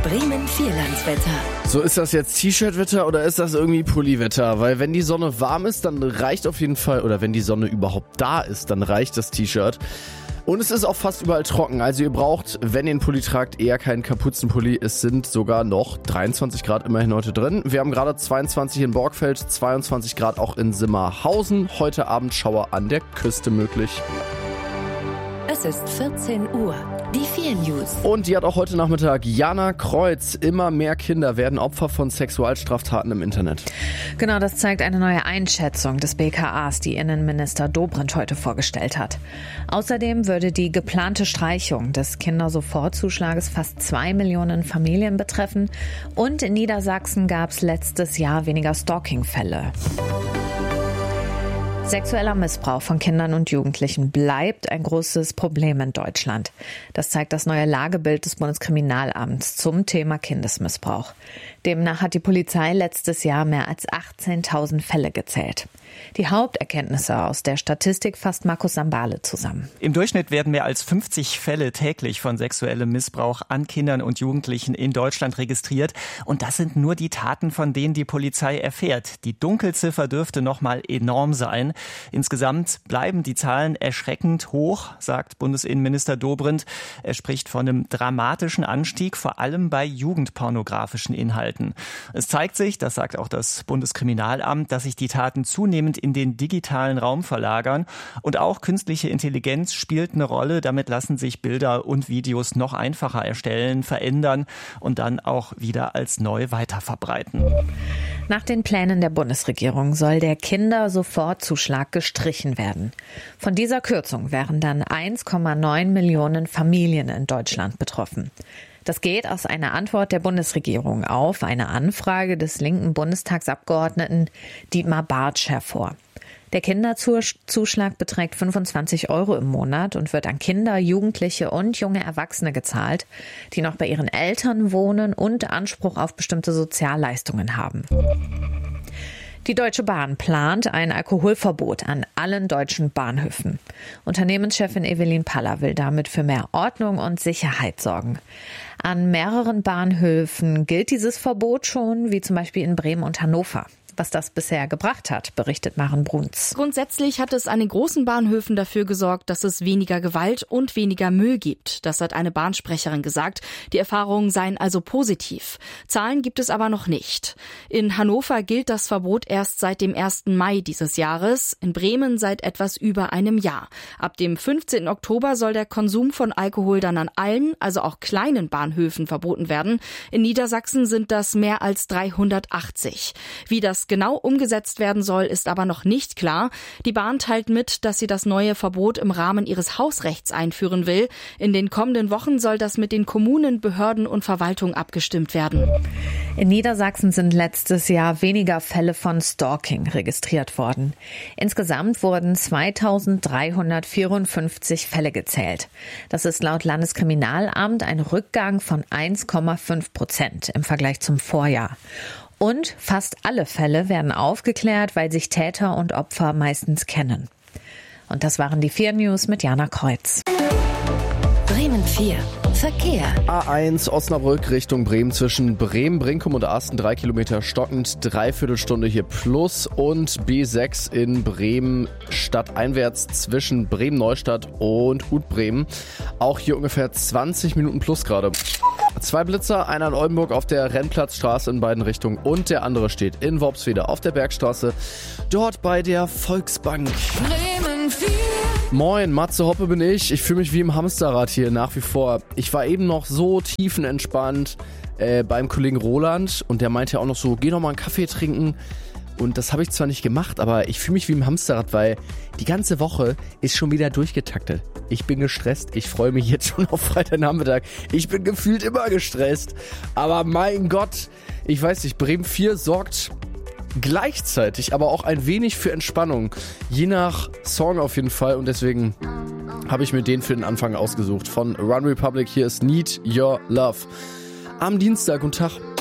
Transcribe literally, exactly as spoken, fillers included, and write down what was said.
Bremen Vierlandswetter. So, ist das jetzt T-Shirt-Wetter oder ist das irgendwie Pulli-Wetter? Weil wenn die Sonne warm ist, dann reicht auf jeden Fall, oder wenn die Sonne überhaupt da ist, dann reicht das T-Shirt. Und es ist auch fast überall trocken, also ihr braucht, wenn ihr einen Pulli tragt, eher keinen Kapuzenpulli. Es sind sogar noch dreiundzwanzig Grad immerhin heute drin. Wir haben gerade zweiundzwanzig in Borgfeld, zweiundzwanzig Grad auch in Simmerhausen. Heute Abend Schauer an der Küste möglich. Es ist vierzehn Uhr. Die vier News. Und die hat auch heute Nachmittag Jana Kreuz. Immer mehr Kinder werden Opfer von Sexualstraftaten im Internet. Genau, das zeigt eine neue Einschätzung des B K As, die Innenminister Dobrindt heute vorgestellt hat. Außerdem würde die geplante Streichung des Kindersofortzuschlages fast zwei Millionen Familien betreffen. Und in Niedersachsen gab es letztes Jahr weniger Stalking-Fälle. Sexueller Missbrauch von Kindern und Jugendlichen bleibt ein großes Problem in Deutschland. Das zeigt das neue Lagebild des Bundeskriminalamts zum Thema Kindesmissbrauch. Demnach hat die Polizei letztes Jahr mehr als achtzehntausend Fälle gezählt. Die Haupterkenntnisse aus der Statistik fasst Markus Sambale zusammen. Im Durchschnitt werden mehr als fünfzig Fälle täglich von sexuellem Missbrauch an Kindern und Jugendlichen in Deutschland registriert. Und das sind nur die Taten, von denen die Polizei erfährt. Die Dunkelziffer dürfte noch mal enorm sein. Insgesamt bleiben die Zahlen erschreckend hoch, sagt Bundesinnenminister Dobrindt. Er spricht von einem dramatischen Anstieg, vor allem bei jugendpornografischen Inhalten. Es zeigt sich, das sagt auch das Bundeskriminalamt, dass sich die Taten zunehmend in den digitalen Raum verlagern. Und auch künstliche Intelligenz spielt eine Rolle. Damit lassen sich Bilder und Videos noch einfacher erstellen, verändern und dann auch wieder als neu weiterverbreiten. Nach den Plänen der Bundesregierung soll der Kindersofortzuschlag gestrichen werden. Von dieser Kürzung wären dann eins Komma neun Millionen Familien in Deutschland betroffen. Das geht aus einer Antwort der Bundesregierung auf eine Anfrage des linken Bundestagsabgeordneten Dietmar Bartsch hervor. Der Kinderzuschlag beträgt fünfundzwanzig Euro im Monat und wird an Kinder, Jugendliche und junge Erwachsene gezahlt, die noch bei ihren Eltern wohnen und Anspruch auf bestimmte Sozialleistungen haben. Die Deutsche Bahn plant ein Alkoholverbot an allen deutschen Bahnhöfen. Unternehmenschefin Evelyn Paller will damit für mehr Ordnung und Sicherheit sorgen. An mehreren Bahnhöfen gilt dieses Verbot schon, wie zum Beispiel in Bremen und Hannover. Was das bisher gebracht hat, berichtet Maren Bruns. Grundsätzlich hat es an den großen Bahnhöfen dafür gesorgt, dass es weniger Gewalt und weniger Müll gibt. Das hat eine Bahnsprecherin gesagt. Die Erfahrungen seien also positiv. Zahlen gibt es aber noch nicht. In Hannover gilt das Verbot erst seit dem ersten Mai dieses Jahres, in Bremen seit etwas über einem Jahr. Ab dem fünfzehnten Oktober soll der Konsum von Alkohol dann an allen, also auch kleinen Bahnhöfen verboten werden. In Niedersachsen sind das mehr als dreihundertachtzig. Wie das genau umgesetzt werden soll, ist aber noch nicht klar. Die Bahn teilt mit, dass sie das neue Verbot im Rahmen ihres Hausrechts einführen will. In den kommenden Wochen soll das mit den Kommunen, Behörden und Verwaltung abgestimmt werden. In Niedersachsen sind letztes Jahr weniger Fälle von Stalking registriert worden. Insgesamt wurden zweitausenddreihundertvierundfünfzig Fälle gezählt. Das ist laut Landeskriminalamt ein Rückgang von eins Komma fünf Prozent im Vergleich zum Vorjahr. Und fast alle Fälle werden aufgeklärt, weil sich Täter und Opfer meistens kennen. Und das waren die vier News mit Jana Kreuz. Bremen vier. Verkehr. A eins Osnabrück Richtung Bremen zwischen Bremen, Brinkum und Asten drei Kilometer stockend, Dreiviertelstunde hier plus, und B sechs in Bremen stadteinwärts zwischen Bremen-Neustadt und Ut-Bremen. Auch hier ungefähr zwanzig Minuten plus gerade. Zwei Blitzer, einer in Oldenburg auf der Rennplatzstraße in beiden Richtungen und der andere steht in Worpswede auf der Bergstraße, dort bei der Volksbank. Bremen vier. Moin, Matze Hoppe bin ich. Ich fühle mich wie im Hamsterrad hier nach wie vor. Ich war eben noch so tiefenentspannt äh, beim Kollegen Roland und der meinte ja auch noch so, geh noch mal einen Kaffee trinken. Und das habe ich zwar nicht gemacht, aber ich fühle mich wie im Hamsterrad, weil die ganze Woche ist schon wieder durchgetaktet. Ich bin gestresst, ich freue mich jetzt schon auf Freitagnachmittag. Ich bin gefühlt immer gestresst. Aber mein Gott, ich weiß nicht, Bremen vier sorgt gleichzeitig aber auch ein wenig für Entspannung. Je nach Song auf jeden Fall, und deswegen habe ich mir den für den Anfang ausgesucht. Von Run Republic, hier ist Need Your Love. Am Dienstag, guten Tag.